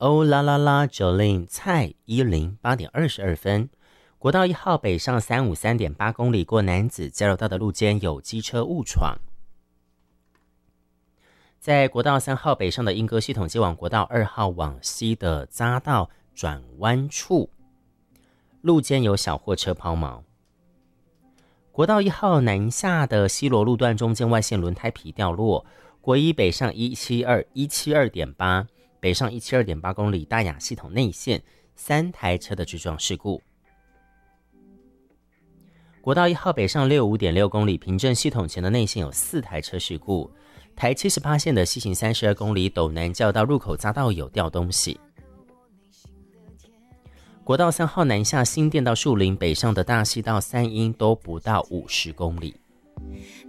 欧啦啦啦 Jolin 蔡依林8点22分。国道1号北上353.8公里过楠梓交流道的路肩有机车误闯。在国道3号北上的莺歌系统接往国道2号往西的匝道转弯处，路肩有小货车抛锚。国道1号南下的西螺路段中间外线轮胎皮掉落，国一北上172.8，北上172.8公里大雅系统内线3台车的追撞事故。国道1号北上65.6公里平镇系统前的内线有4台车事故。台78线的西行32公里斗南交道入口匝道有掉东西。国道3号南下新店到树林北上的大溪到三鶯都不到50公里。